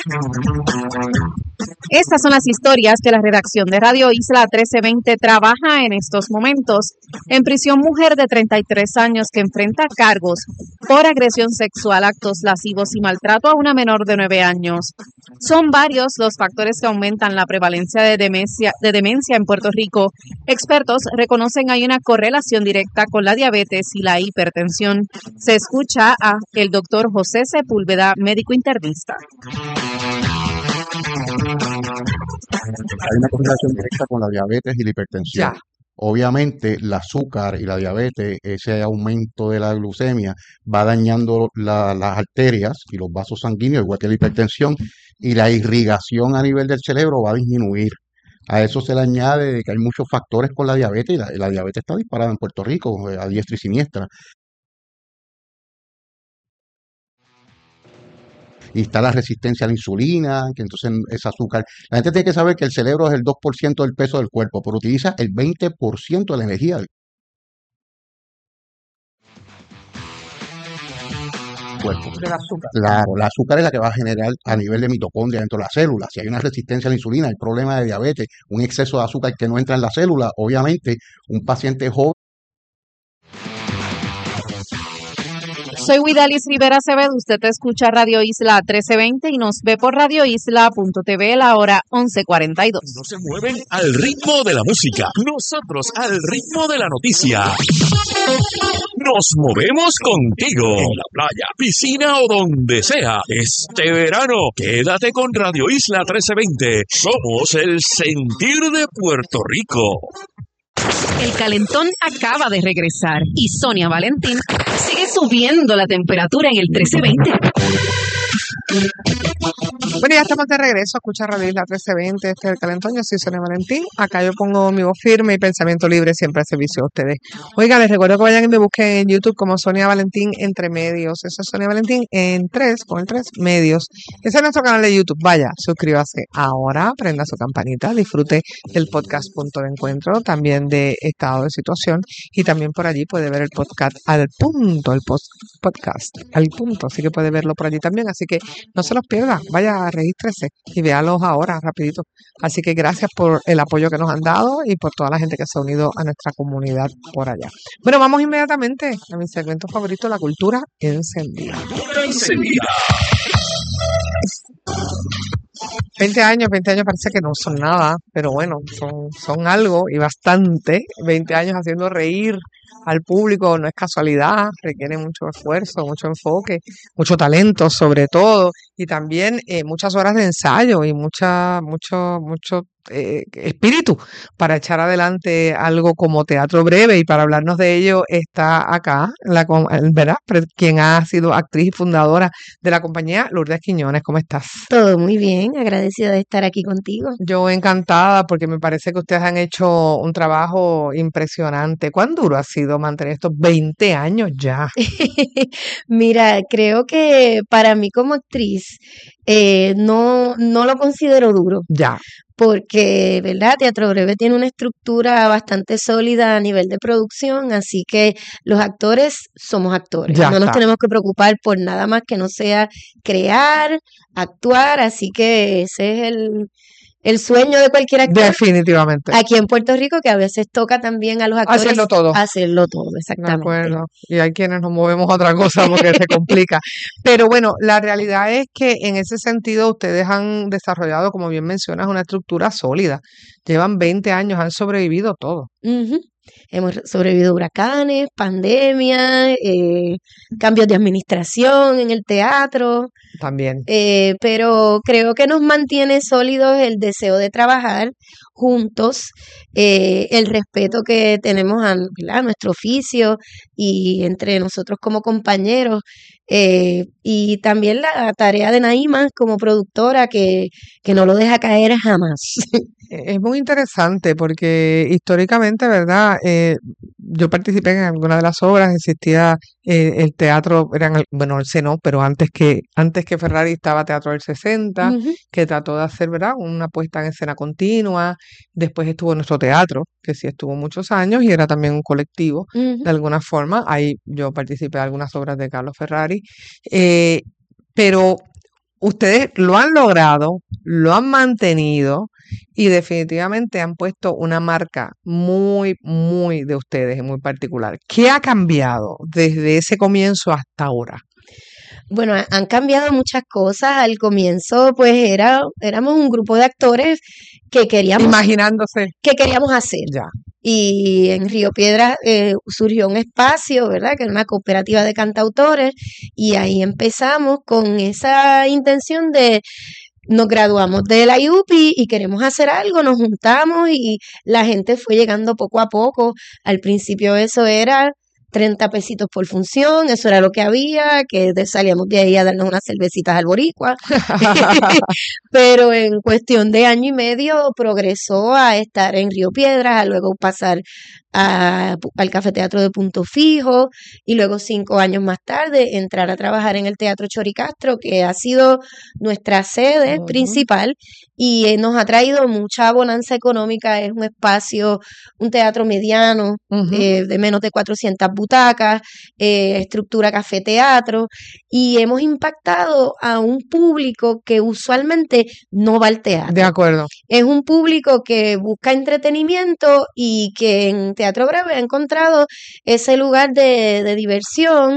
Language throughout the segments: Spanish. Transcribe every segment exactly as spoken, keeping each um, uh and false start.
Estas son las historias que la redacción de Radio Isla trece veinte trabaja en estos momentos. En prisión, mujer de treinta y tres años que enfrenta cargos por agresión sexual, actos lascivos y maltrato a una menor de nueve años. Son varios los factores que aumentan la prevalencia de demencia, de demencia en Puerto Rico. Expertos reconocen hay una correlación directa con la diabetes y la hipertensión. Se escucha a el doctor José Sepúlveda, médico internista. Hay una correlación directa con la diabetes y la hipertensión. Ya. Obviamente, el azúcar y la diabetes, ese aumento de la glucemia, va dañando la- las arterias y los vasos sanguíneos, igual que la hipertensión, y la irrigación a nivel del cerebro va a disminuir. A eso se le añade de que hay muchos factores con la diabetes y la, y la diabetes está disparada en Puerto Rico, eh, a diestra y siniestra. Y está la resistencia a la insulina, que entonces es azúcar. La gente tiene que saber que el cerebro es el dos por ciento del peso del cuerpo, pero utiliza el veinte por ciento de la energía del cuerpo. Del azúcar. Claro, el azúcar es la que va a generar a nivel de mitocondria dentro de la célula. Si hay una resistencia a la insulina, hay problema de diabetes, un exceso de azúcar que no entra en la célula, obviamente un paciente joven. Soy Widalis Rivera Acevedo, usted te escucha Radio Isla trece veinte y nos ve por radio isla punto t v la hora once cuarenta y dos. No se mueven al ritmo de la música, nosotros al ritmo de la noticia. Nos movemos contigo en la playa, piscina o donde sea. Este verano, quédate con Radio Isla trece veinte. Somos el sentir de Puerto Rico. El calentón acaba de regresar y Sonia Valentín sigue subiendo la temperatura en el trece veinte. Bueno, ya estamos de regreso. Escucha Radio Isla trece veinte. Este es el calentón. Yo soy Sonia Valentín. Acá yo pongo mi voz firme y pensamiento libre siempre al servicio de ustedes. Oiga, les recuerdo que vayan y me busquen en YouTube como Sonia Valentín Entre Medios. Eso es Sonia Valentín en tres, con el tres medios. Ese es nuestro canal de YouTube. Vaya, suscríbase ahora, prenda su campanita, disfrute del podcast Punto de Encuentro, también de Estado de Situación, y también por allí puede ver el podcast al punto, el post podcast al punto, así que puede verlo por allí también. Así que no se los pierda, vaya, regístrese y véalos ahora, rapidito. Así que gracias por el apoyo que nos han dado y por toda la gente que se ha unido a nuestra comunidad por allá. Bueno, vamos inmediatamente a mi segmento favorito, la cultura encendida. Encendida. veinte años, veinte años parece que no son nada, pero bueno, son, son algo y bastante. veinte años haciendo reír al público no es casualidad, requiere mucho esfuerzo, mucho enfoque, mucho talento sobre todo, y también eh, muchas horas de ensayo y mucha, mucho, mucho eh, espíritu para echar adelante algo como Teatro Breve, y para hablarnos de ello está acá, la, com- ¿verdad? Pre- Quien ha sido actriz y fundadora de la compañía, Lourdes Quiñones. ¿Cómo estás? Todo muy bien, agradecida de estar aquí contigo. Yo encantada porque me parece que ustedes han hecho un trabajo impresionante. ¿Cuán duro ha sido mantener estos veinte años ya? Mira, creo que para mí como actriz eh, no, no lo considero duro, Ya, porque, ¿verdad? Teatro Breve tiene una estructura bastante sólida a nivel de producción, así que los actores somos actores. ya No nos está. tenemos que preocupar por nada más que no sea crear, actuar, así que ese es el, el sueño de cualquier actor. Definitivamente. Aquí en Puerto Rico, que a veces toca también a los actores Hacerlo todo. hacerlo todo, De exactamente. acuerdo. Y hay quienes nos movemos a otra cosa porque se complica. Pero bueno, la realidad es que en ese sentido ustedes han desarrollado, como bien mencionas, una estructura sólida. Llevan veinte años, han sobrevivido todo. Ujú. Hemos sobrevivido a huracanes, pandemia, eh, cambios de administración en el teatro, También. eh, pero creo que nos mantiene sólidos el deseo de trabajar juntos, eh, el respeto que tenemos a, ¿verdad? a nuestro oficio y entre nosotros como compañeros, eh, y también la tarea de Naima como productora que, que no lo deja caer jamás. Es muy interesante porque históricamente, ¿verdad? Eh, yo participé en alguna de las obras, existía eh, el teatro, eran, el- bueno, el Seno, pero antes que, antes que Ferrari estaba Teatro del sesenta, Ujú. que trató de hacer, ¿verdad? Una puesta en escena continua. Después estuvo nuestro teatro, que sí estuvo muchos años y era también un colectivo, Ujú. de alguna forma. Ahí yo participé de algunas obras de Carlos Ferrari. Eh, pero ustedes lo han logrado, lo han mantenido y definitivamente han puesto una marca muy, muy de ustedes, muy particular. ¿Qué ha cambiado desde ese comienzo hasta ahora? Bueno, ha- han cambiado muchas cosas. Al comienzo, pues era, éramos un grupo de actores que queríamos, Imaginándose que queríamos hacer. ya. Y en Río Piedras eh, surgió un espacio, ¿verdad? Que era una cooperativa de cantautores, y ahí empezamos con esa intención de nos graduamos de la I U P I y queremos hacer algo, nos juntamos y la gente fue llegando poco a poco. Al principio eso era treinta pesitos por función, eso era lo que había, que de- salíamos de ahí a darnos unas cervecitas al boricua. Pero en cuestión de año y medio progresó a estar en Río Piedras, a luego pasar a pu- al Cafeteatro de Punto Fijo, y luego cinco años más tarde entrar a trabajar en el Teatro Choricastro, que ha sido nuestra sede Ujú. principal y eh, nos ha traído mucha bonanza económica. Es un espacio, un teatro mediano, Ujú. eh, de menos de cuatrocientas butacas, eh, estructura cafeteatro, y hemos impactado a un público que usualmente no va al De teatro. acuerdo. Es un público que busca entretenimiento y que en Teatro Breve ha encontrado ese lugar de, de diversión.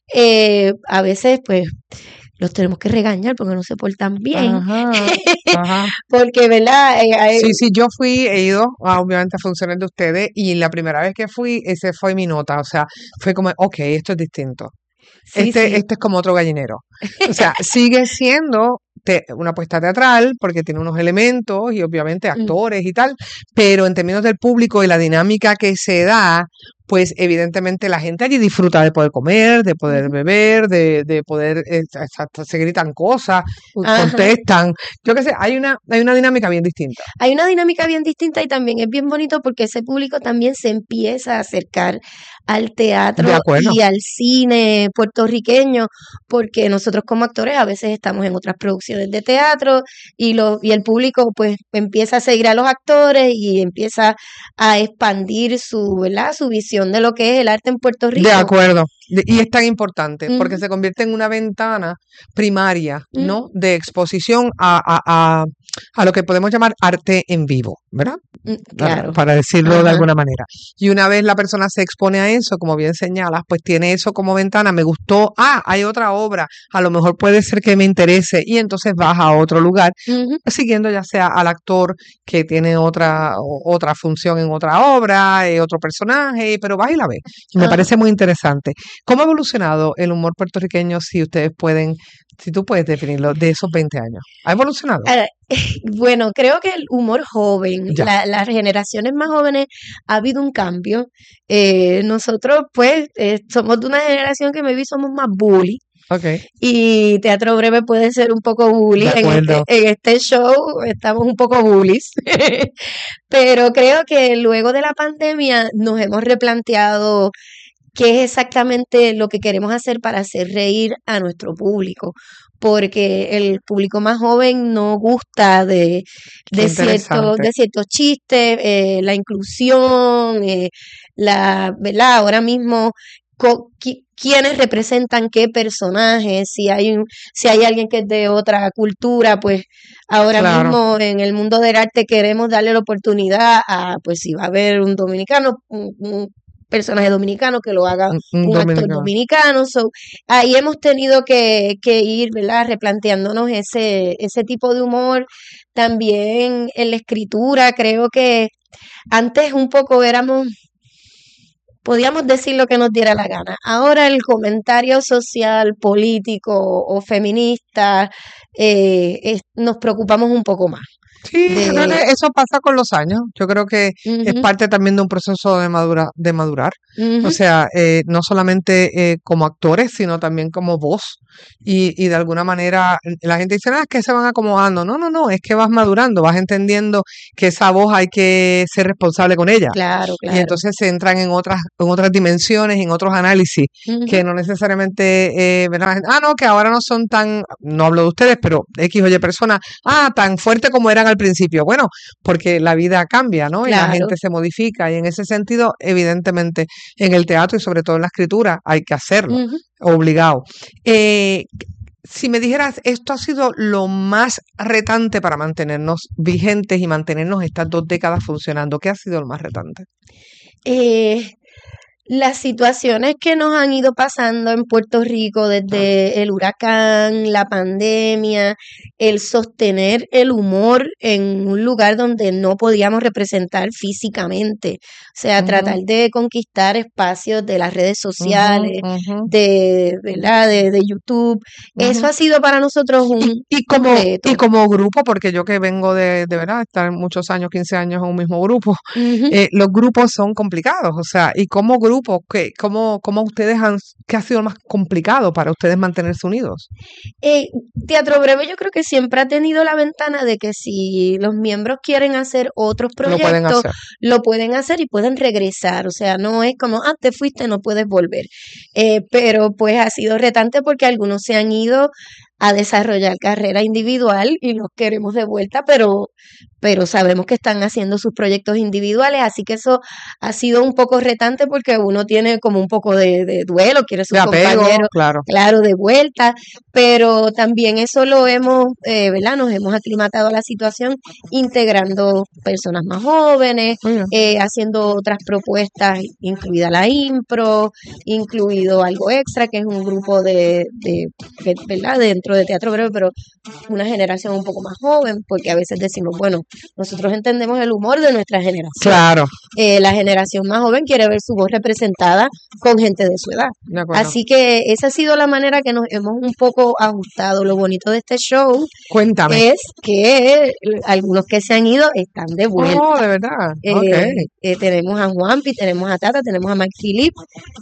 Eh, a veces, pues, los tenemos que regañar porque no se portan bien, Ajá, ajá. porque, ¿verdad? Eh, hay- Sí, sí, yo fui, he ido a, obviamente a funciones de ustedes y la primera vez que fui, ese fue mi nota, o sea, fue como, ok, esto es distinto. sí, Este, sí. este es como otro gallinero. O sea, sigue siendo te- una puesta teatral porque tiene unos elementos y obviamente Mm. actores y tal, pero en términos del público y la dinámica que se da, pues evidentemente la gente allí disfruta de poder comer, de poder Ujú. beber, de, de poder, eh, hasta se gritan cosas, Ajá. contestan, yo qué sé, hay una, hay una dinámica bien distinta. Hay una dinámica bien distinta y también es bien bonito porque ese público también se empieza a acercar al De teatro acuerdo. y al cine puertorriqueño, porque nosotros como actores a veces estamos en otras producciones de teatro y, lo, y el público pues empieza a seguir a los actores y empieza a expandir su, ¿verdad? Su visión de lo que es el arte en Puerto De Rico. acuerdo. De- Y es tan importante porque Ujú, se convierte en una ventana primaria, ¿no? ujú, De exposición a, a, a, a lo que podemos llamar arte en vivo, ¿verdad? mm, Para, claro. para decirlo de Ajá. alguna manera. Y una vez la persona se expone a eso, como bien señalas, pues tiene eso como ventana. Me gustó, ah, hay otra obra, a lo mejor puede ser que me interese, y entonces vas a otro lugar, Ujú, siguiendo ya sea al actor que tiene otra, o- otra función en otra obra, eh, otro personaje, pero vas y la ves. Y me ajá. parece muy interesante. ¿Cómo ha evolucionado el humor puertorriqueño, si ustedes pueden, si tú puedes definirlo, de esos veinte años? ¿Ha evolucionado? Ahora, bueno, creo que el humor joven, Ya. la- las generaciones más jóvenes, ha habido un cambio. Eh, nosotros, pues, eh, somos de una generación que maybe somos más bully. Ok, Y Teatro Breve puede ser un poco bully. de En este, acuerdo. en este show estamos un poco bullies. Pero creo que luego de la pandemia nos hemos replanteado qué es exactamente lo que queremos hacer para hacer reír a nuestro público, porque el público más joven no gusta de, Qué de ciertos, interesante. de ciertos chistes, eh, la inclusión, eh, la, ¿verdad? Ahora mismo, co- qui- quiénes representan qué personajes, si hay un, si hay alguien que es de otra cultura, pues ahora Claro, mismo en el mundo del arte queremos darle la oportunidad a, pues si va a haber un dominicano, un, un personaje dominicano que lo haga un, un un actor dominicano. dominicano. So, ahí hemos tenido que, que ir, ¿verdad? Replanteándonos ese, ese tipo de humor. También en la escritura, creo que antes un poco éramos, podíamos decir lo que nos diera la gana. Ahora el comentario social, político o feminista, eh, es- nos preocupamos un poco más. Sí, yo creo De, que eso pasa con los años. Yo creo que es ujú, parte también de un proceso de madura, de madurar. O ujú, sea, eh, no solamente eh, como actores, sino también como voz. Y, y de alguna manera eh, la gente dice, ah, es que se van acomodando. No, no, no, es que vas madurando, vas entendiendo que esa voz hay que ser responsable con ella. claro, Y claro. entonces se entran en otras, en otras dimensiones, en otros análisis, Ujú, que no necesariamente, eh, ¿verdad? La gente, ah, no, que ahora no son tan, no hablo de ustedes, pero X o Y personas, ah, tan fuerte como eran al principio. Bueno, porque la vida cambia, ¿no? Y la claro. gente se modifica. Y en ese sentido, evidentemente, en el teatro y sobre todo en la escritura, hay que hacerlo, Ujú. obligado. Eh, si me dijeras, esto ha sido lo más retante para mantenernos vigentes y mantenernos estas dos décadas funcionando, ¿qué ha sido lo más retante? Eh, las situaciones que nos han ido pasando en Puerto Rico desde el huracán, la pandemia, el sostener el humor en un lugar donde no podíamos representar físicamente, o sea, Ujú. tratar de conquistar espacios de las redes sociales, Ujú, ujú, de, ¿verdad? De, de YouTube. Eso ujú. ha sido para nosotros un, Y, y un como, reto. y como grupo, porque yo que vengo de, de verdad, estar muchos años, quince años en un mismo grupo, Ujú. eh, los grupos son complicados, o sea, y como grupo, ¿qué, cómo, cómo ustedes han, qué ha sido más complicado para ustedes mantenerse unidos? Eh, Teatro Breve yo creo que siempre ha tenido la ventana de que si los miembros quieren hacer otros Lo pueden proyectos, hacer. lo pueden hacer y pueden regresar. O sea, no es como, ah, te fuiste, no puedes volver. Eh, pero pues ha sido retante porque algunos se han ido a desarrollar carrera individual y los queremos de vuelta, pero, pero sabemos que están haciendo sus proyectos individuales, así que eso ha sido un poco retante porque uno tiene como un poco de, de duelo, quiere sus De apego, compañeros, claro. claro, de vuelta, pero también eso lo hemos, eh, ¿verdad? Nos hemos aclimatado a la situación integrando personas más jóvenes, Muy bien. eh, haciendo otras propuestas, incluida la impro, incluido algo extra, que es un grupo de, de, de- ¿verdad? Dentro de Teatro Breve, pero una generación un poco más joven, porque a veces decimos, bueno, nosotros entendemos el humor de nuestra generación. Claro, Eh, la generación más joven quiere ver su voz representada con gente de su edad. de acuerdo. Así que esa ha sido la manera que nos hemos un poco ajustado. Lo bonito de este show Cuéntame. es que algunos que se han ido están de vuelta. Oh, de verdad. Eh, Ok. eh, tenemos a Juanpi, tenemos a Tata, tenemos a Mike Phillip.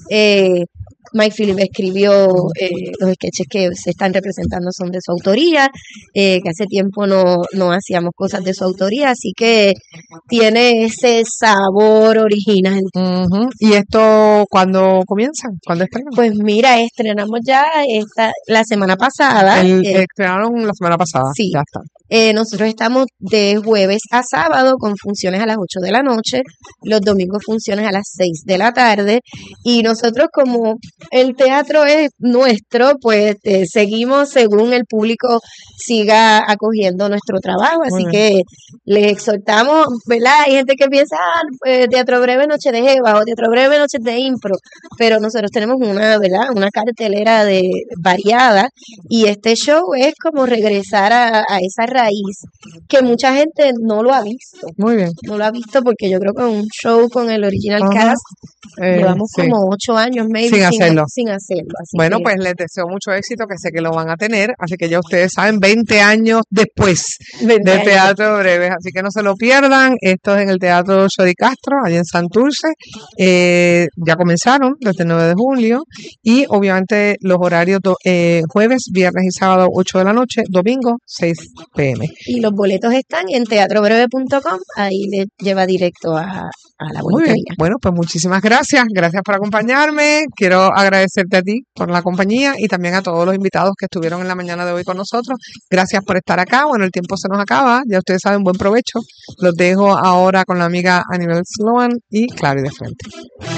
Eh, Mike Phillip escribió eh, los sketches que se están representando son de su autoría, eh, que hace tiempo no, no hacíamos cosas de su autoría, así que tiene ese sabor original. Ujú. ¿Y esto cuándo comienzan? ¿Cuándo estrenan? Pues mira, estrenamos ya esta la semana pasada. El, eh, estrenaron la semana pasada. sí. Ya está. Eh, nosotros estamos de jueves a sábado con funciones a las ocho de la noche, los domingos funciones a las seis de la tarde y nosotros como el teatro es nuestro, pues eh, seguimos según el público siga acogiendo nuestro trabajo, así Muy que les exhortamos, ¿verdad? Hay gente que piensa, ah, eh, Teatro Breve Noche de Jeva o Teatro Breve Noche de Impro, pero nosotros tenemos una, ¿verdad? Una cartelera de variada y este show es como regresar a, a esa raíz que mucha gente no lo ha visto. Muy bien. No lo ha visto porque yo creo que un show con el original Ajá. cast Eh, llevamos sí. como ocho años maybe Sin hacerlo. sin hacerlo. Así Bueno, que pues les deseo mucho éxito, que sé que lo van a tener, así que ya ustedes saben, veinte años después veinte de años. Teatro Breves, así que no se lo pierdan. Esto es en el Teatro Xodi Castro, allá en Santurce. Eh, ya comenzaron desde el nueve de julio y obviamente los horarios do- eh, jueves, viernes y sábado ocho de la noche, domingo seis p m. Y los boletos están en teatro breve punto com, ahí les lleva directo a, a la Muy bien, boletería. bueno, pues muchísimas gracias, gracias por acompañarme. Quiero agradecerte a ti por la compañía y también a todos los invitados que estuvieron en la mañana de hoy con nosotros. Gracias por estar acá. Bueno, el tiempo se nos acaba, ya ustedes saben, buen provecho. Los dejo ahora con la amiga Anibel Sloan y Clary de Frente.